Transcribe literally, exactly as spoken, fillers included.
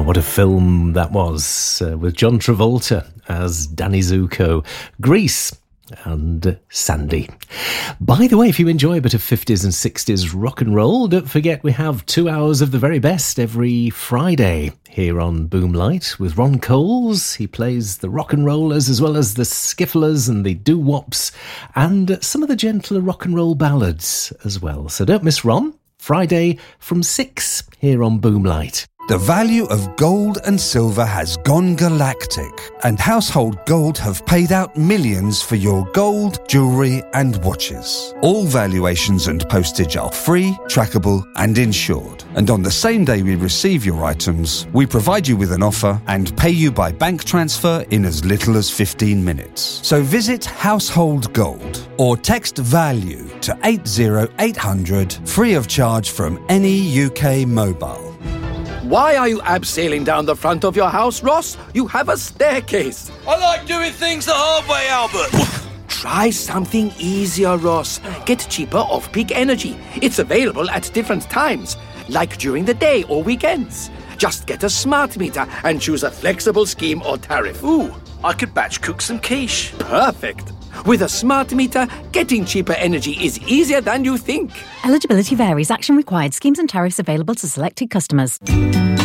what a film that was, uh, with John Travolta as Danny Zuko. Grease and Sandy. By the way, if you enjoy a bit of fifties and sixties rock and roll, don't forget we have two hours of the very best every Friday here on Boomlight with Ron Coles. He plays the rock and rollers as well as the skifflers and the doo-wops and some of the gentler rock and roll ballads as well. So don't miss Ron. Friday from six here on Boomlight. The value of gold and silver has gone galactic, and Household Gold have paid out millions for your gold, jewellery and watches. All valuations and postage are free, trackable and insured. And on the same day we receive your items, we provide you with an offer and pay you by bank transfer in as little as fifteen minutes. So visit Household Gold or text VALUE to eight zero eight hundred, free of charge from any U K mobile. Why are you abseiling down the front of your house, Ross? You have a staircase. I like doing things the hard way, Albert. Try something easier, Ross. Get cheaper off-peak energy. It's available at different times, like during the day or weekends. Just get a smart meter and choose a flexible scheme or tariff. Ooh, I could batch cook some quiche. Perfect. With a smart meter, getting cheaper energy is easier than you think. Eligibility varies. Action required. Schemes and tariffs available to selected customers.